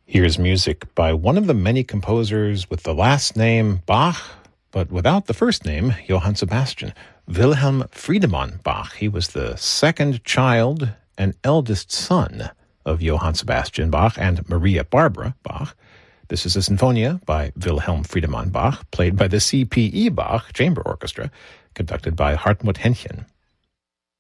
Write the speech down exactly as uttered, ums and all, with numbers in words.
Here's music by one of the many composers with the last name Bach, but without the first name, Johann Sebastian. Wilhelm Friedemann Bach. He was the second child and eldest son of Johann Sebastian Bach and Maria Barbara Bach. This is a Sinfonia by Wilhelm Friedemann Bach, played by the C P E Bach Chamber Orchestra, conducted by Hartmut Henchen.